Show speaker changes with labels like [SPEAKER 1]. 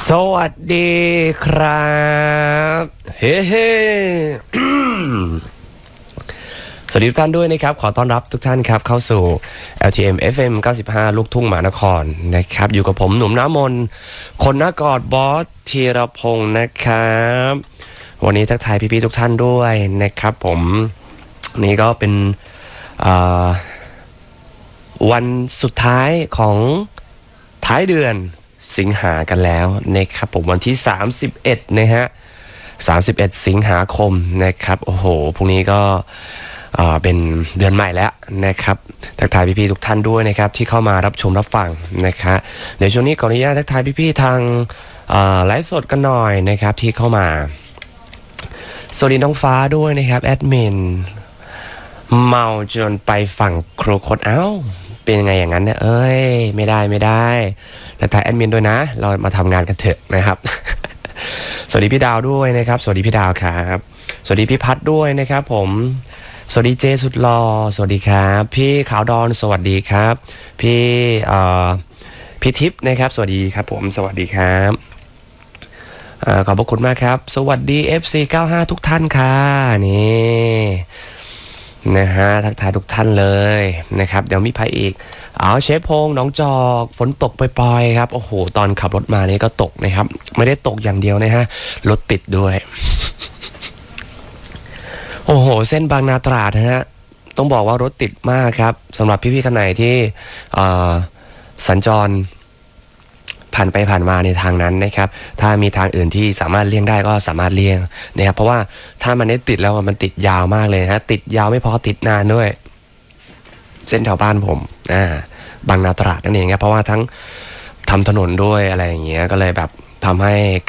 [SPEAKER 1] สวัสดีครับเฮ้เฮ้ สวัสดีทุกท่านด้วยนะครับขอต้อนรับทุกท่านครับเข้าสู่ LTM FM 95 ลูกทุ่งมหานครนะครับอยู่กับผมหนุ่มน้ำมนคนนักกอดบอสธีรพงศ์นะครับวันนี้ทักทายพี่ๆทุกท่านด้วยนะครับผมนี่ก็เป็นวันสุดท้ายของท้ายเดือนสิงหากันแล้วนะครับผมวันที่31นะฮะ31สิงหาคมนะครับโอ้โหพรุ่งนี้ก็เป็นเดือนใหม่แล้วนะครับทักทายพี่ๆทุกท่านด้วยนะครับที่เข้ามารับชมรับฟังนะครับเดี๋ยวช่วงนี้ขออนุญาตทักทายพี่ๆทางไลฟ์สดกันหน่อยนะครับที่เข้ามาสวัสดีน้องฟ้าด้วยนะครับแอดมินเมาจนไปฝั่งโครโคดเป็นยังไงอย่างนั้นเนี่ยเอ้ยไม่ได้แต่ถ่ายแอดมินด้วยนะเรามาทำงานกันเถอะนะครับ สวัสดีพี่ดาวด้วยนะครับสวัสดีพี่ดาวครับสวัสดีพี่พัดด้วยนะครับผมสวัสดีเจสุดหล่อสวัสดีครับพี่ขาวดอนสวัสดีครับพี่ทิพย์นะครับสวัสดีครับผมสวัสดีครับขอบพระคุณมากครับสวัสดี FC95 ทุกท่านค่ะนี่นะฮะทักทายทุกท่านเลยนะครับเดี๋ยวมีใครอีกเชฟพงษ์น้องจอกฝนตกปล่อยๆครับโอ้โหตอนขับรถมานี่ก็ตกนะครับไม่ได้ตกอย่างเดียวนะฮะรถติดด้วย โอ้โหเส้นบางนาตราดนะฮะต้องบอกว่ารถติดมากครับสำหรับพี่ๆคนไหนที่สัญจรผ่านไปผ่านมาในทางนั้นนะครับถ้ามีทางอื่นที่สามารถเลี่ยงได้ก็สามารถเลี่ยงนะครับเพราะว่าถ้ามันได้ติดแล้วมันติดยาวมากเลยฮะติดยาวไม่พอติดนานด้วยเส้นแถวบ้านผมบางนาตราดนั่นเองครับเพราะว่าทั้งทำถนนด้วยอะไรอย่างเงี้ยก็เลยแบบทำให้